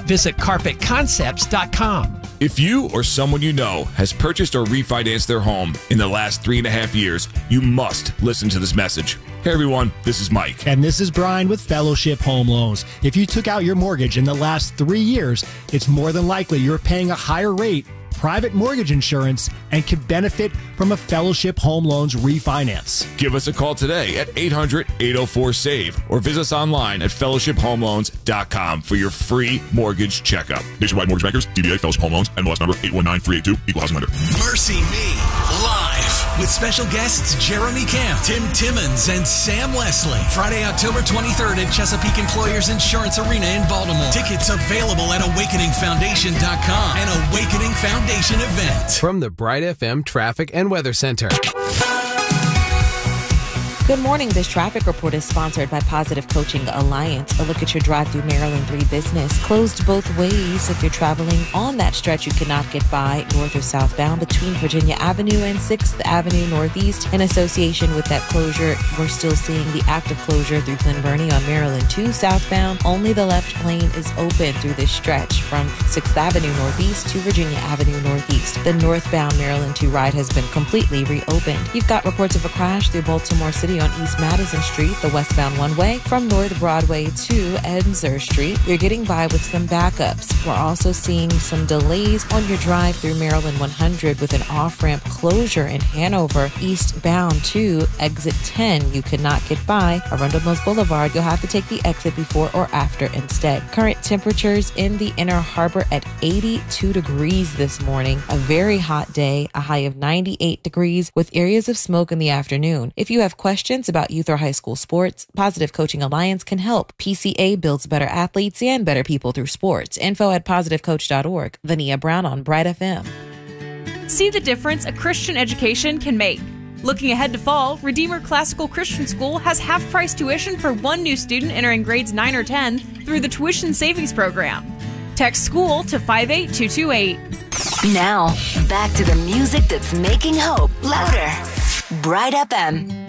Visit carpetconcepts.com. If you or someone you know has purchased or refinanced their home in the last 3.5 years, you must listen to this message. Hey everyone, this is Mike. And this is Brian with Fellowship Home Loans. If you took out your mortgage in the last 3 years, it's more than likely you're paying a higher rate, private mortgage insurance, and could benefit from a Fellowship Home Loans refinance. Give us a call today at 800-804-SAVE or visit us online at fellowshiphomeloans.com for your free mortgage checkup. Nationwide Mortgage Bankers, DBA Fellowship Home Loans, NMLS number 819382, Equal Housing Lender. Mercy Me, live with special guests Jeremy Camp, Tim Timmons, and Sam Leslie. Friday, October 23rd at Chesapeake Employers Insurance Arena in Baltimore. Tickets available at awakeningfoundation.com and Awakening Foundation event. From the Bright FM Traffic and Weather Center. Good morning. This traffic report is sponsored by Positive Coaching Alliance. A look at your drive through Maryland 3 business. Closed both ways if you're traveling on that stretch you cannot get by north or southbound between Virginia Avenue and 6th Avenue Northeast. In association with that closure, we're still seeing the active closure through Glen Burnie on Maryland 2 southbound. Only the left lane is open through this stretch from 6th Avenue Northeast to Virginia Avenue Northeast. The northbound Maryland 2 ride has been completely reopened. You've got reports of a crash through Baltimore City on East Madison Street, the westbound one-way from North Broadway to Edensor Street. You're getting by with some backups. We're also seeing some delays on your drive through Maryland 100 with an off-ramp closure in Hanover, eastbound to exit 10. You cannot get by Arundel Mills Boulevard. You'll have to take the exit before or after instead. Current temperatures in the Inner Harbor at 82 degrees this morning. A very hot day, a high of 98 degrees with areas of smoke in the afternoon. If you have questions about youth or high school sports, Positive Coaching Alliance can help. PCA builds better athletes and better people through sports. Info at positivecoach.org. Vania Brown on Bright FM. See the difference a Christian education can make. Looking ahead to fall, Redeemer Classical Christian School has half-price tuition for one new student entering grades 9 or 10 through the Tuition Savings Program. Text SCHOOL to 58228. Now, back to the music that's making hope louder. Bright FM.